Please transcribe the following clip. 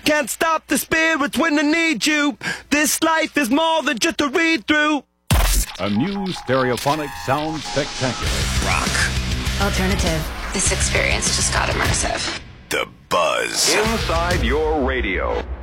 Can't stop the spirits when they need you. This life is more than just a read-through. A new stereophonic sound spectacular. Rock. Alternative. This experience just got immersive. The Buzz. Inside your radio.